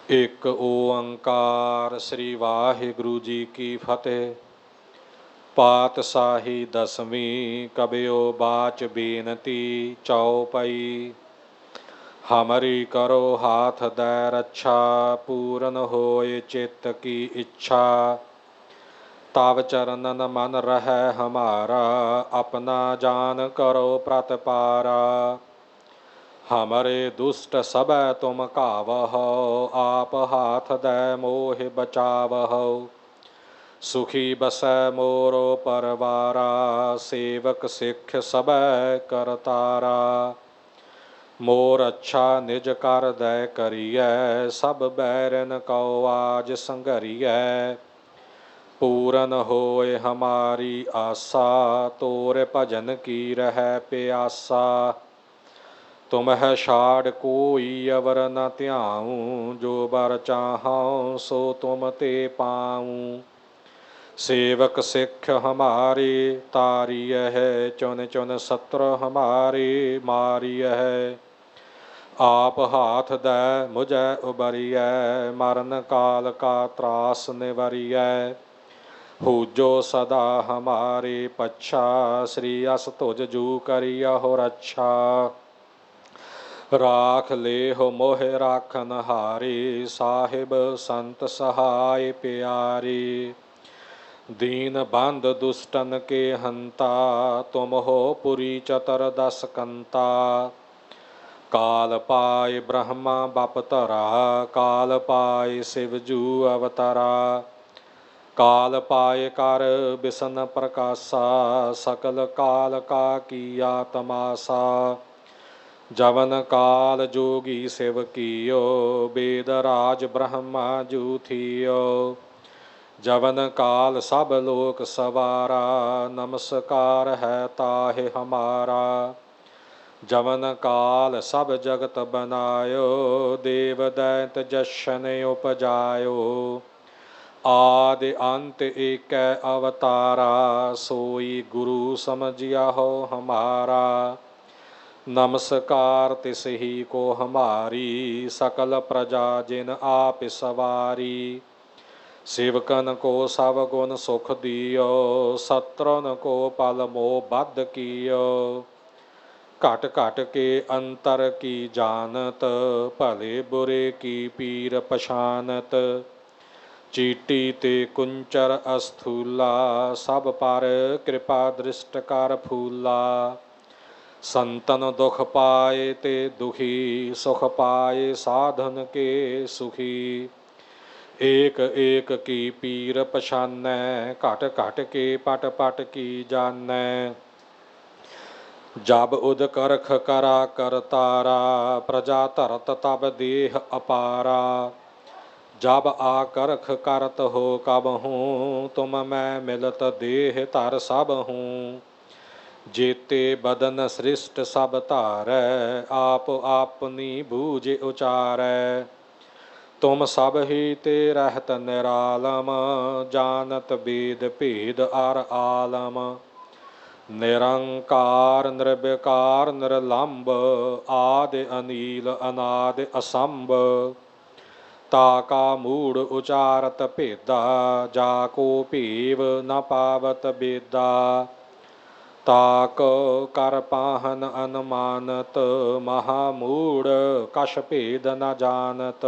ਇੱਕ ਓੰਕਾਰ ਸ੍ਰੀ ਵਾਹਿਗੁਰੂ ਜੀ ਕੀ ਫਤਿਹ। ਪਾਤਸ਼ਾਹੀ ਦਸਵੀਂ ਕਬਿਓ ਬਾਚ ਬੇਨਤੀ ਚਉਪਈ। ਹਮਰੀ ਕਰੋ ਹਾਥ ਦੈ ਰੱਛਾ, ਪੂਰਨ ਹੋਏ ਚਿੱਤ ਕੀ ਇੱਛਾ। ਤਵ ਚਰਨਨ ਮਨ ਰਹੈ ਹਮਾਰਾ, ਆਪਣਾ ਜਾਨ ਕਰੋ ਪ੍ਰਤਪਾਰਾ। ਹਮਰੇ ਦੁਸ਼ਟ ਸਭੈ ਤੁਮ ਕਾਵਹੋ, ਆਪ ਹਾਥ ਦੈ ਮੋਹਿ ਬਚਾਵਹੋ। ਸੁਖੀ ਬਸੈ ਮੋਰੋ ਪਰਵਾਰਾ, ਸੇਵਕ ਸਿੱਖ ਸਭੈ ਕਰਤਾਰਾ। ਮੋਰ ਅੱਛਾ ਨਿਜ ਕਰ ਦੈ ਕਰੀਐ, ਸਭ ਬੈਰਨ ਕਉ ਆਜ ਸੰਘਰੀਐ। ਪੂਰਨ ਹੋਏ ਹਮਾਰੀ ਆਸਾ, ਤੋਰ ਭਜਨ ਕੀ ਰਹਿ ਪਿਆਸਾ। ਤੁਮਹਿ ਛਾੜ ਕੋਈ ਅਵਰ ਨ ਧਿਆਊ, ਜੋ ਬਰ ਚਾਹਉ ਸੋ ਤੁਮ ਤੇ ਪਾਊ। ਸੇਵਕ ਸਿੱਖ ਹਮਾਰੇ ਤਾਰੀਐ, ਚੁਨ ਚੁਨ ਸਤਰ ਹਮਾਰੇ ਮਾਰੀਐ। ਆਪ ਹਾਥ ਦੈ ਮੁਝੈ ਉਬਰੀਐ, ਮਰਨ ਕਾਲ ਕਾ ਤਰਾਸ ਨਿਵਰੀਐ। ਹੂਜੋ ਸਦਾ ਹਮਾਰੇ ਪੱਛਾ, ਸ੍ਰੀ ਅਸ ਤੁਜ ਜੂ ਕਰਿਯਹੁ ਰੱਛਾ। ਰਾਖ ਲੇਹੁ ਮੋਹਿ ਰਾਖਨ ਹਾਰੇ, ਸਾਹਿਬ ਸੰਤ ਸਹਾਇ ਪਿਆਰੇ। ਦੀਨ ਬੰਧ ਦੁਸ਼ਟਨ ਕੇ ਹੰਤਾ, ਤੁਮ ਹੋ ਪੁਰੀ ਚਤਰ ਦਸ ਕੰਤਾ। ਕਾਲ ਪਾਏ ਬ੍ਰਹਮਾ ਬਪਤਰਾ, ਕਾਲ ਪਾਏ ਸਿਵ ਜੂ ਅਵਤਰਾ। ਕਾਲ ਪਾਏ ਕਰ ਬਿਸ਼ਨ ਪ੍ਰਕਾਸ਼ਾ, ਸਕਲ ਕਾਲ ਕਾ ਕੀਆ ਤਮਾਸਾ। ਜਵਨ ਕਾਲ ਜੋਗੀ ਸਿਵ ਕੀਓ, ਬੇਦ ਰਾਜ ਬ੍ਰਹਮਾ ਜੂ ਥੀਓ। ਜਵਨ ਕਾਲ ਸਭ ਲੋਕ ਸਵਾਰਾ, ਨਮਸਕਾਰ ਹੈ ਤਾਹਿ ਹਮਾਰਾ। ਜਵਨ ਕਾਲ ਸਭ ਜਗਤ ਬਨਾਇਓ, ਦੇਵ ਦੈਂਤ ਜਸ਼ਨ ਉਪਜਾਇਓ। ਆਦਿ ਅੰਤ ਏਕੈ ਅਵਤਾਰਾ, ਸੋਈ ਗੁਰੂ ਸਮਝਿਆਹੋ ਹਮਾਰਾ। ਨਮਸਕਾਰ ਤਿਸ ਹੀ ਕੋ ਹਮਾਰੀ, ਸਕਲ ਪ੍ਰਜਾ ਜਿਨ ਆਪ ਸਵਾਰੀ। ਸੇਵਕਨ ਕੋ ਸਭ ਗੁਣ ਸੁਖ ਦਿਓ, ਸਤਰਨ ਕੋ ਪਲ ਮੋਹ ਬਧ ਕੀਓ। ਘਟ ਘਟ ਕੇ ਅੰਤਰ ਕੀ ਜਾਨਤ, ਭਲੇ ਬੁਰੇ ਕੀ ਪੀਰ ਪਛਾਨਤ। ਚੀਟੀ ਤੇ ਕੁੰਚਰ ਅਸਥੂਲਾ, ਸਭ ਪਰ ਕਿਰਪਾ ਦ੍ਰਿਸ਼ਟ ਕਰ ਫੂਲਾ। ਸੰਤਨ ਦੁਖ ਪਾਏ ਤੇ ਦੁਖੀ, ਸੁਖ ਪਾਏ ਸਾਧਨ ਕੇ ਸੁਖੀ। ਏਕ ਏਕ ਕੀ ਪੀਰ ਪਛਾਨੈ, ਘਟ ਘਟ ਕੇ ਪਟ ਪਟ ਕੀ ਜਾਨੈ। ਜਬ ਉਦ ਕਰਖ ਕਰਾ ਕਰਤਾਰਾ, ਪ੍ਰਜਾ ਧਰਤ ਤਬ ਦੇਹ ਅਪਾਰਾ। ਜਬ ਆਕਰਖ ਕਰਤ ਹੋ ਕਬਹੂੰ, ਤੁਮ ਮੈਂ ਮਿਲਤ ਦੇਹ ਧਰ ਸਭਹੂੰ। ਜੇਤੇ ਬਦਨ ਸ੍ਰਿਸ਼ਟ ਸਭ ਧਾਰੈ, ਆਪ ਆਪਨੀ ਬੂਝ ਉਚਾਰੈ। ਤੁਮ ਸਭ ਹੀ ਤੇ ਰਹਿਤ ਨਿਰਾਲਮ, ਜਾਨਤ ਬੇਦ ਭੇਦ ਅਰ ਆਲਮ। ਨਿਰੰਕਾਰ ਨਿਰਵਿਕਾਰ ਨਿਰਲੰਭ, ਆਦਿ ਅਨੀਲ ਅਨਾਦਿ ਅਸੰਭ। ਤਾ ਕਾ ਮੂੜ ਉਚਾਰਤ ਭੇਦਾ, ਜਾ ਕੋ ਭੇਵ ਨ ਪਾਵਤ ਬੇਦਾ। ਤਾਕ ਕਰ ਪਾਹਨ ਅਨੁਮਾਨਤ, ਮਹਾ ਮੂੜ ਕਛ ਭੇਦ ਨ ਜਾਨਤ।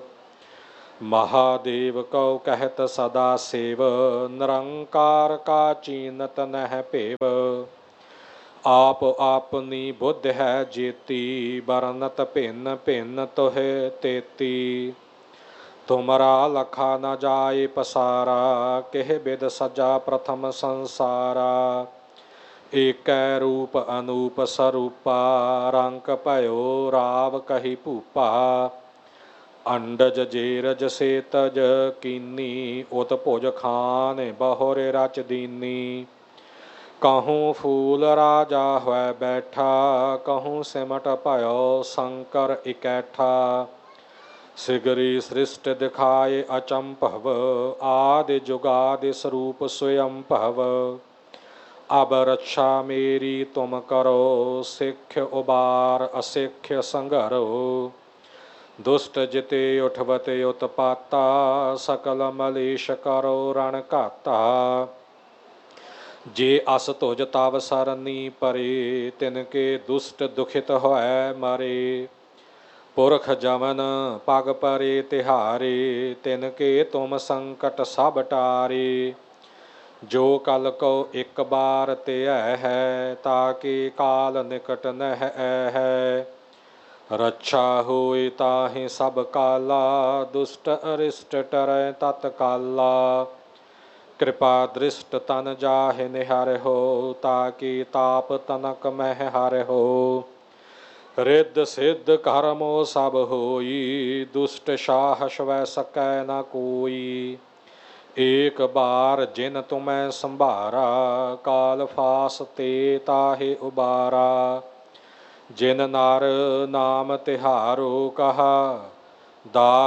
ਮਹਾਦੇਵ ਕਉ ਕਹਿਤ ਸਦਾ ਸਿਵ, ਨਿਰੰਕਾਰ ਕਾ ਚੀਨਤ ਨਹਿ ਭੇਵ। ਆਪ ਆਪਨੀ ਬੁੱਧ ਹੈ ਜੇਤੀ, ਬਰਨਤ ਭਿੰਨ ਭਿੰਨ ਤੋਹਿ ਤੇਤੀ। ਤੁਮਰਾ ਲਖਾ ਨ ਜਾਏ ਪਸਾਰਾ, ਕਿਹ ਬਿਦ ਸਜਾ ਪ੍ਰਥਮ ਸੰਸਾਰਾ। ਏਕੈ ਰੂਪ ਅਨੂਪ ਸਰੂਪਾ, ਰੰਕ ਭਇਓ ਰਾਵ ਕਹੀ ਭੂਪਾ। ਅੰਡਜ ਜੇਰਜ ਸੇਤਜ ਕੀਨੀ, ਉਤ ਭੁਜ ਖਾਨ ਬਹੁਰ ਰਚ ਦੀਨੀ। ਕਹੂੰ ਫੂਲ ਰਾਜਾ ਹੋਇ ਬੈਠਾ, ਕਹੂੰ ਸਿਮਟ ਭਇਓ ਸ਼ੰਕਰ ਇਕੈਠਾ। ਸਿਗਰੀ ਸ੍ਰਿਸ਼ਟ ਦਿਖਾਏ ਅਚੰਭਵ, ਆਦਿ ਜੁਗਾਦਿ ਸਰੂਪ ਸਵਯੰ ਭਵ। ਅਬ ਰੱਛਾ ਮੇਰੀ ਤੁਮ ਕਰੋ, ਸਿੱਖ ਉਬਾਰ ਅਸਿੱਖ ਸੰਘਰੋ। ਦੁਸ਼ਟ ਜਿਤੇ ਉਠਵਤ ਉਤਪਾਤਾ ਸਕਲ ਮਲੇਸ਼ ਕਰੋ ਰਣ ਘਾਤਾ। ਜੇ ਅਸ ਤੁਜ ਤਵ ਸਰਨੀ ਪਰੇ ਤਿਨ ਕੇ ਦੁਸ਼ਟ ਦੁਖਿਤ ਹੋਇ ਮਰੇ। ਪੁਰਖ ਜਮਨ ਪਗ ਪਰੇ ਤਿਹਾਰੇ ਤਿਨ ਕੇ ਤੁਮ ਸੰਕਟ ਸਭ ਟਾਰੇ। ਜੋ ਕਲ ਕੋ ਇੱਕ ਬਾਰ ਧਿਐ ਹੈ ਤਾਕੇ ਕਾਲ ਨਿਕਟ ਨਹਿ ਹੈ। ਰੱਛਾ ਹੋਏ ਤਾਹੇ ਸਭ ਕਾਲਾ ਦੁਸ਼ਟ ਅਰਿਸ਼ਟ ਟਰੈ ਤਤ ਕਾਲਾ। ਕਿਰਪਾ ਦ੍ਰਿਸ਼ਟ ਤਨ ਜਾਹਿ ਨਿਹਰਿਓ ਤਾਕੇ ਤਾਪ ਤਨਕ ਮਹਿ ਹਰਿਓ। ਰਿੱਧ ਸਿੱਧ ਕਰਮੋ ਸਭ ਹੋਈ ਦੁਸ਼ਟ ਸਾਹਸ ਵੈ ਸਕੈ ਨ ਕੋਈ। ਏਕ ਬਾਰ ਜਿਨ ਤੁਮੈ ਸੰਭਾਰਾ ਕਾਲ ਫਾਸ ਤੇ ਤਾਹੇ ਉਬਾਰਾ। ਜਿਨ ਨਰ ਨਾਮ ਤਿਹਾਰੋ ਕਹਾ ਦਾ